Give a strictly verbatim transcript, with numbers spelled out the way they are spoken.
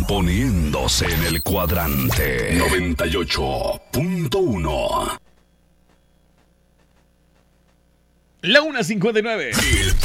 poniéndose en el cuadrante noventa y ocho punto uno. La una cincuenta y nueve.